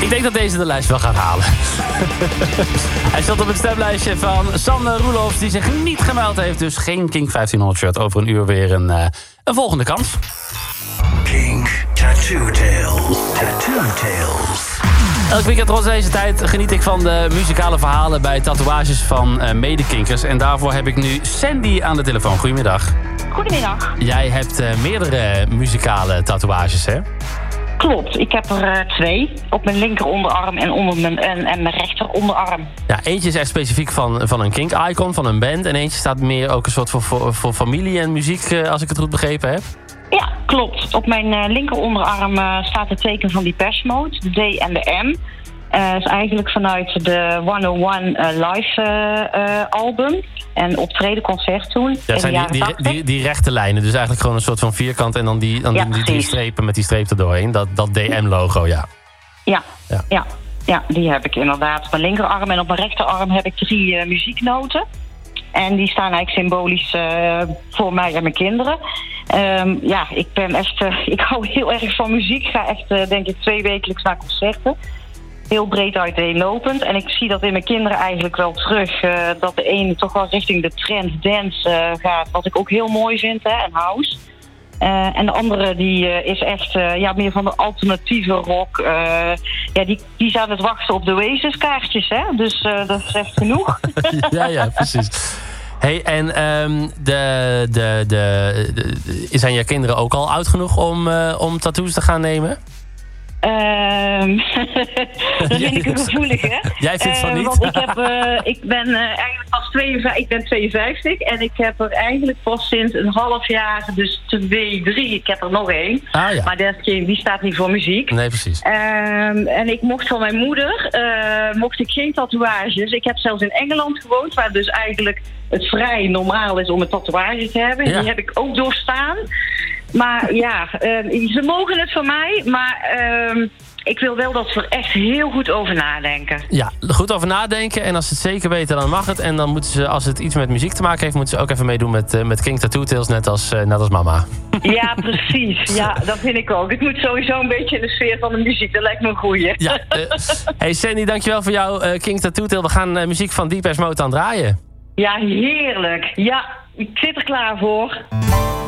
Ik denk dat deze de lijst wel gaat halen. Hij stond op het stemlijstje van Sander Roelofs, die zich niet gemeld heeft. Dus geen Kink 1500 shirt. Over een uur weer een volgende kans. Kink Tattoo Tales. Tattoo Tales. Elk weekend rond deze tijd geniet ik van de muzikale verhalen bij tatoeages van medekinkers. En daarvoor heb ik nu Sandy aan de telefoon. Goedemiddag. Goedemiddag. Jij hebt meerdere muzikale tatoeages, hè? Klopt, ik heb er 2. Op mijn linker onderarm en mijn rechter onderarm. Ja, eentje is echt specifiek van een Kink-icon, van een band. En eentje staat meer ook een soort voor familie en muziek, als ik het goed begrepen heb. Ja, klopt. Op mijn linker onderarm staat het teken van Depeche Mode, de D en de M. Is eigenlijk vanuit de 101 live album. En optredenconcert toen. Ja, zijn die rechte lijnen, dus eigenlijk gewoon een soort van vierkant en dan die strepen met die streep erdoorheen. Dat DM-logo, ja. Ja, die heb ik inderdaad op mijn linkerarm. En op mijn rechterarm heb ik 3 muzieknoten. En die staan eigenlijk symbolisch voor mij en mijn kinderen. Ik ben echt, ik hou heel erg van muziek. Ik ga echt, denk ik, 2 wekelijks naar concerten. Heel breed uiteenlopend. En ik zie dat in mijn kinderen eigenlijk wel terug. Dat de ene toch wel richting de trend dance gaat. Wat ik ook heel mooi vind, hè, en house. En de andere die is echt meer van de alternatieve rock. Die is aan het wachten op de Oasis kaartjes, hè. Dus dat is echt genoeg. Ja, precies. Hey, en zijn je kinderen ook al oud genoeg om tattoos te gaan nemen? Dat vind ik een gevoelig, hè? Jij vindt van niet? Want ik ben eigenlijk pas 52, ik ben 52 en ik heb er eigenlijk pas sinds een half jaar, dus 2, 3, ik heb er nog 1. Ah, ja. Maar die staat niet voor muziek. Nee, precies. En ik mocht van mijn moeder, mocht ik geen tatoeages. Ik heb zelfs in Engeland gewoond, waar dus eigenlijk het vrij normaal is om een tatoeage te hebben. Ja. Die heb ik ook doorstaan. Maar ja, ze mogen het van mij, maar ik wil wel dat ze er echt heel goed over nadenken. Ja, goed over nadenken. En als ze het zeker weten, dan mag het. En dan moeten ze, als het iets met muziek te maken heeft, moeten ze ook even meedoen met Kink Tattoo Tales, net als mama. Ja, precies. Ja, dat vind ik ook. Het moet sowieso een beetje in de sfeer van de muziek. Dat lijkt me een goeie. Ja, hey Sandy, dankjewel voor jouw Kink Tattoo Tale. We gaan muziek van Depeche Mode aan draaien. Ja, heerlijk. Ja, ik zit er klaar voor.